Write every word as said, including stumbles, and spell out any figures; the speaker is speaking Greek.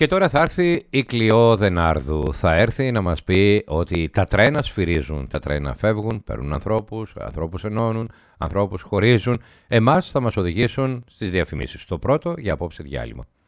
Και τώρα θα έρθει η Κλειό Δενάρδου. Θα έρθει να μας πει ότι τα τρένα σφυρίζουν, τα τρένα φεύγουν, παίρνουν ανθρώπους, ανθρώπους ενώνουν, ανθρώπους χωρίζουν. Εμάς θα μας οδηγήσουν στις διαφημίσεις. Το πρώτο για απόψε διάλειμμα.